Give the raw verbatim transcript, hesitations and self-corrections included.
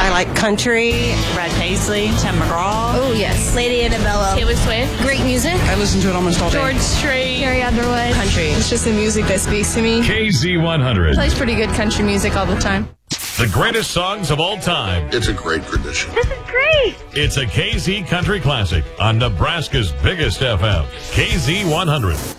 I like country. Brad Paisley, Tim McGraw. Oh, yes. Lady Annabella. Taylor Swift. Great music. I listen to it almost all day. George Strait. Carrie Underwood. Country. It's just the music that speaks to me. K Z one hundred. Plays pretty good country music all the time. The greatest songs of all time. It's a great tradition. This is great. It's a K Z Country Classic on Nebraska's biggest F M. K Z one hundred.